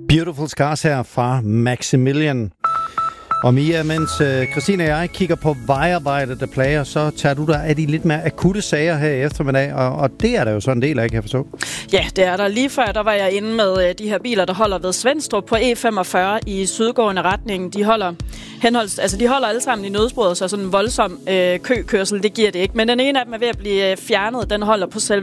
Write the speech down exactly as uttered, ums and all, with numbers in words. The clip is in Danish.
Beautiful Scars her fra Maximilian. Og Mia, mens øh, Christine og jeg kigger på vejarbejde, der plager, så tager du dig af de lidt mere akutte sager her i eftermiddag, og, og det er der jo så en del af, kan jeg forstå. Ja, det er der. Lige før, der var jeg inde med øh, de her biler, der holder ved Svendstrup på E femogfyrre i sydgående retning. De holder henholds, altså de holder alle sammen i nødsporet, så sådan en voldsom øh, køkørsel, det giver det ikke. Men den ene af dem er ved at blive fjernet. Den holder på selve